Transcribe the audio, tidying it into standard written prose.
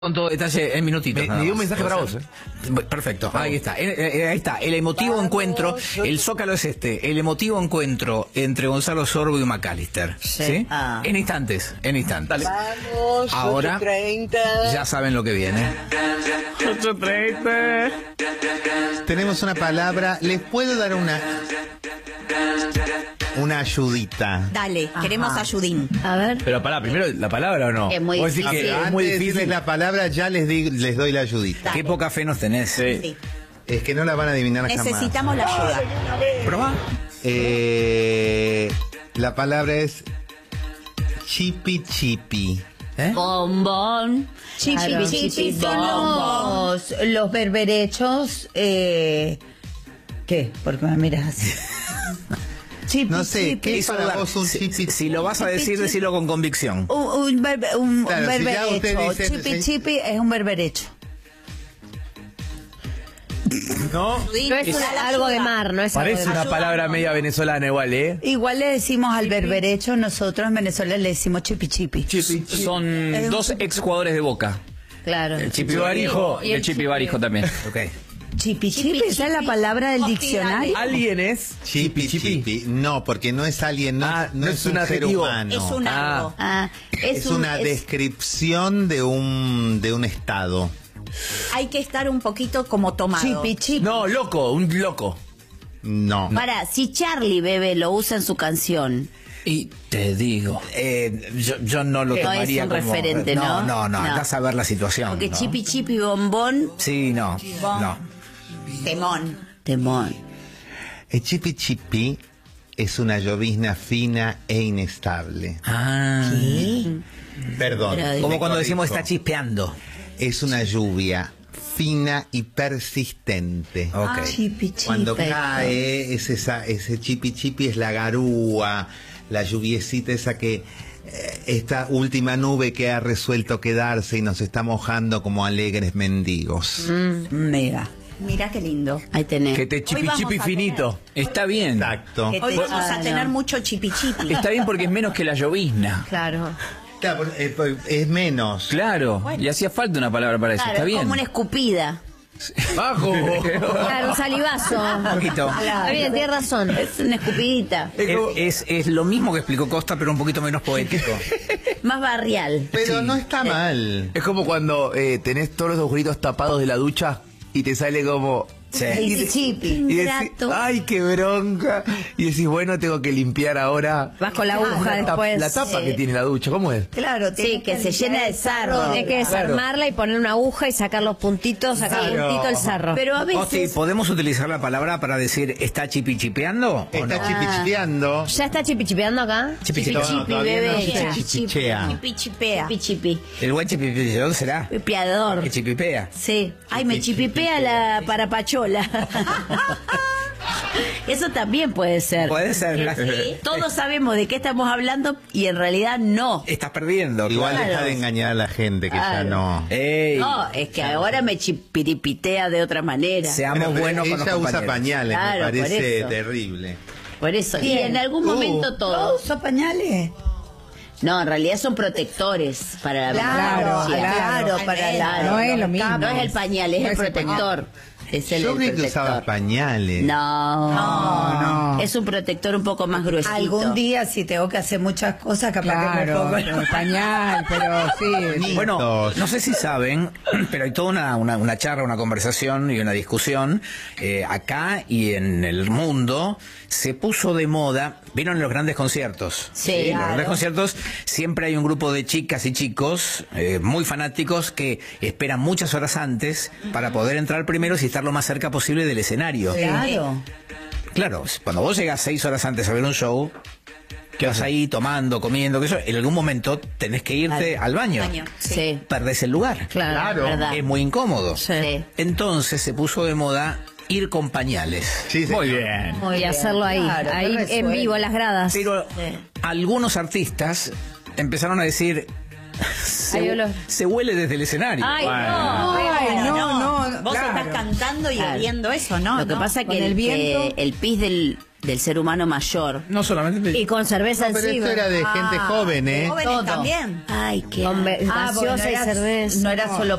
Con todo detalle en minutitos. Me dio un mensaje para vos. Perfecto, ahí está. Ahí está. El emotivo encuentro, el zócalo es este, el emotivo encuentro entre Gonzalo Sorbo y McAllister. ¿Sí? Ah. En instantes, en instantes. Vamos, Ahora 8:30. ya saben lo que viene. 8:30. Tenemos una palabra. ¿Les puedo dar una ayudita? Dale, queremos ayudín. A ver. Pero pará, primero la palabra o no. Es muy Vos decís difícil. que es Antes muy de decirles difícil. la palabra, ya les doy la ayudita. Qué poca fe nos tenés. Sí. Es que no la van a adivinar jamás. Necesitamos la ayuda. Probá. La palabra es chipi chipi. Bombón. Chipi, Claro. chipi, Son los berberechos. ¿Qué? Porque me miras así. Chipi, No sé, chipi. ¿qué es Hizo para dudar. vos un chipi? Si lo vas a decir, decilo con convicción. Un Claro, si ya usted berberecho. dice- Chipi, chipi es un berberecho. No, No es algo de mar, no es parece algo de una mar. palabra media venezolana igual, ¿eh? Igual le decimos al berberecho, nosotros en Venezuela le decimos chipi chipi. Son dos exjugadores de Boca. Claro. El Chipi Barijo y el Chipi Barijo también. Ok. Chipi chipi, esa es la palabra del diccionario. ¿Alguien es? Chipi chipi. No, porque no es alguien, no, Ah, no es un ser adjetivo. humano. Es un algo. Ah, Es una descripción de un estado. Hay que estar un poquito como tomado. chipi chipi. No, loco, un loco. No. Para, si Charlie Bebe lo usa en su canción. Y te digo. Yo no lo No es tomaría un como... referente, ¿no? No, No. andás a ver la situación. Porque ¿no? chipi chipi bombón, Sí, no. Temón. temón. El chipi chipi es una llovizna fina e inestable. Ah. Perdón. Pero- Como cuando me decimos corrijo. está chispeando. Es una lluvia fina y persistente. Ok. Chipi chipi. Cuando cae, ese chipi chipi es la garúa, la lluviecita esa que... esta última nube que ha resuelto quedarse y nos está mojando como alegres mendigos. Mega. Mira qué lindo. Ahí tenés. Que te Hoy chipi vamos chipi a finito. Está bien. Exacto. Hoy vamos a Ah, tener no. mucho chipi chipi. Está bien porque es menos que la llovizna. Claro. Claro, es menos. Claro. Y hacía falta una palabra para eso. Claro, Está es bien. como una escupida. Bajo. Claro, un salivazo. Un poquito. Está bien, tienes razón. Es una escupidita. Es lo mismo que explicó Costa, pero un poquito menos poético. Más barrial. Pero no está mal. Es como cuando tenés todos los agujeritos tapados de la ducha y te sale como... Chipi chipi. Y decís, Ingrato. ay, qué bronca. Y decís, bueno, tengo que limpiar ahora. Vas con la aguja la después. la tapa Sí. que tiene la ducha, ¿cómo es? Claro, Sí, que se llena de sarro. Hay que desarmarla y poner una aguja y sacar los puntitos, sacar puntito el sarro. Pero a Costi, veces... ¿podemos utilizar la palabra para decir está chipichipeando? ¿O Está no? chipichipeando. ¿Ya está chipichipeando acá? Chipi, No, Chipi, todavía bebé. no se Chipi, chipichea. Chipi chipea. Chipi chipi. El buen chipipiador será. Pipiador. Que chipipea. Sí. Ay, me chipipea la parapachola. Eso también puede ser. Puede ser. Todos sabemos de qué estamos hablando y en realidad no. Estás perdiendo. Igual Claro. deja de engañar a la gente que Claro. ya no. Ey, No, es que ahora me chipiripitea de otra manera. seamos Pero buenos con los ella usa compañeros. pañales, Claro, me por parece eso. terrible. Por eso. Y en algún momento todo. ¿Usa pañales? No, en realidad son protectores para la Claro, menopausia. claro, para la... No es lo mismo. No es el pañal, es el protector. Es el Yo creí que protector. usabas pañales. No. Es un protector un poco más gruesito. Algún día, si tengo que hacer muchas cosas, capaz que me pongo... el pañal, pero sí. Bueno, no sé si saben, pero hay toda una charla, una conversación y una discusión acá y en el mundo. Se puso de moda, ¿vieron los grandes conciertos? Sí, En los claro. grandes conciertos siempre hay un grupo de chicas y chicos muy fanáticos que esperan muchas horas antes para poder entrar primero y estar lo más cerca posible del escenario. Claro. Claro, cuando vos llegas 6 horas antes a ver un show, quedas ahí tomando, comiendo, que eso, en algún momento tenés que irte al baño. Sí. Perdés el lugar. Claro. ¿Verdad? Es muy incómodo. Sí. Entonces se puso de moda ir con pañales. Sí, Muy señor. bien. Muy Y bien. hacerlo ahí, Claro, ahí qué en resuelto. vivo, en las gradas. Pero algunos artistas empezaron a decir, Hay olor. Se huele desde el escenario. Ay, Bueno. no. Vos claro. estás cantando y Claro. oliendo eso, ¿no? Lo que ¿No? pasa Con que el viento. el pis del ser humano mayor. No solamente... Y con cerveza Pero encima. esto era de gente joven, ¿eh? Jóvenes Todo. también. Ay, qué Con asco. gaseosa y cerveza. No era solo